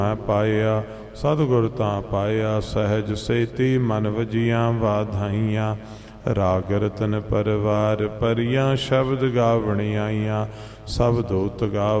ਪਾਇਆ ਸਤਿਗੁਰ ਤਾਂ ਪਾਇਆ। ਸਹਿਜ ਸੇਤੀ ਮਨ ਵਜੀਆਂ ਵਾਧਾਈਆਂ। ਰਾਗ ਰਤਨ ਪਰਵਾਰ ਪਰੀਆਂ ਸ਼ਬਦ ਗਾਵਣ ਆਈਆਂ। ਸਭ ਦੋਤ ਗਾਵ